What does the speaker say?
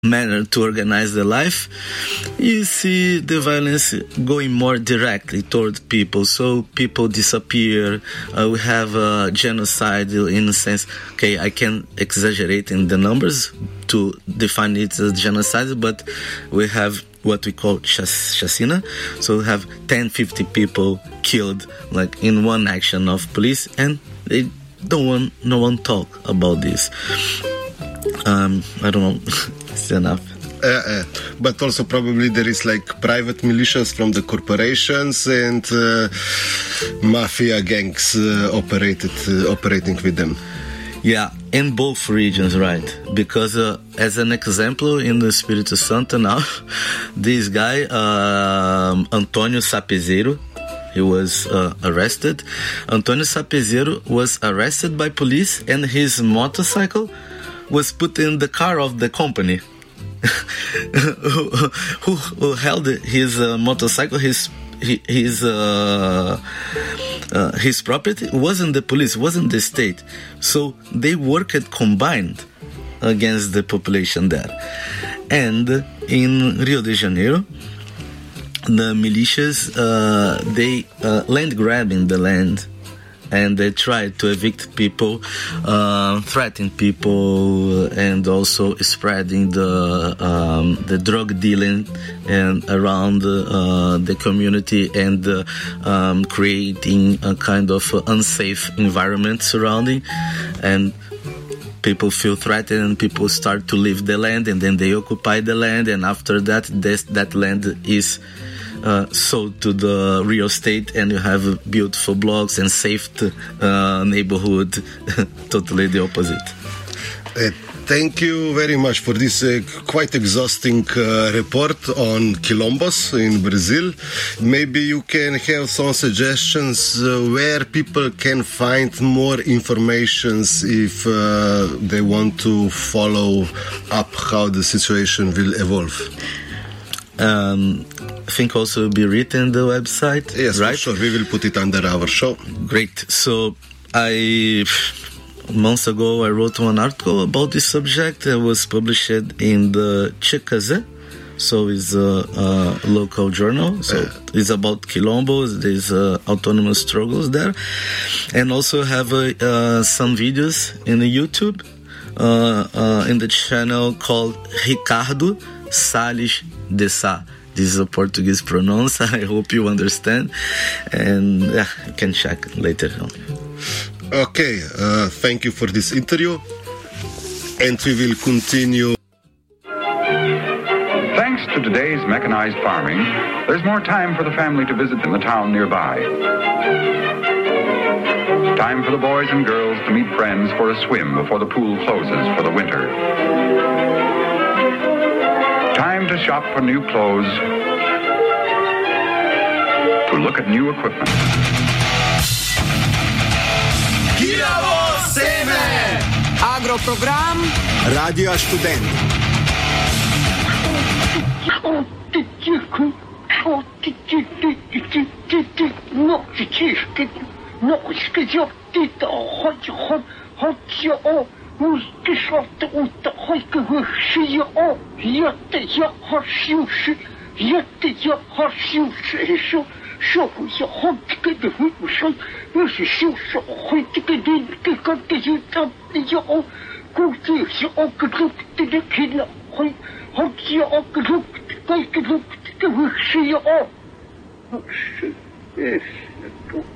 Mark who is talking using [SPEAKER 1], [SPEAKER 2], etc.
[SPEAKER 1] manner to organize their life, you see the violence going more directly toward people. So people disappear. We have genocide in a sense. Okay, I can exaggerate in the numbers to define it as genocide, but we have what we call chacina. So we have 10, 50 people killed, like in one action of police, and they no one talk about this. I don't know. It's enough.
[SPEAKER 2] But also probably there is like private militias from the corporations and mafia gangs operating with them.
[SPEAKER 1] Yeah, in both regions, right? Because as an example, in the Espírito Santo now, this guy, Antônio Sapezero, he was arrested. Antônio Sapezero was arrested by police, and his motorcycle was put in the car of the company who held his motorcycle. His property wasn't the police, wasn't the state. So they worked combined against the population there. And in Rio de Janeiro, the militias, they land grabbing the land, and they try to evict people, threaten people, and also spreading the drug dealing and around the community, and creating a kind of unsafe environment surrounding, and people feel threatened, and people start to leave the land, and then they occupy the land, and after that, that land is sold to the real estate, and you have beautiful blocks and safe neighborhood. Totally the opposite.
[SPEAKER 2] Thank you very much for this quite exhausting report on quilombos in Brazil. Maybe you can have some suggestions where people can find more information if they want to follow up how the situation will evolve.
[SPEAKER 1] I think also will be written on the website.
[SPEAKER 2] Yes,
[SPEAKER 1] right?
[SPEAKER 2] For sure. We will put it under our show.
[SPEAKER 1] Great. So months ago I wrote one article about this subject. It was published in the Chicazé. So it's a local journal. So it's about quilombos. There's autonomous struggles there. And also have some videos in the YouTube in the channel called Ricardo Salles de Sá. This is a Portuguese pronounce. I hope you understand. And you can check later on.
[SPEAKER 2] Okay, thank you for this interview. And we will continue.
[SPEAKER 3] Thanks to today's mechanized farming, there's more time for the family to visit in the town nearby. Time for the boys and girls to meet friends for a swim before the pool closes for the winter. Time to shop for new clothes, to look at new equipment.
[SPEAKER 4] Agroprogram Radio Student.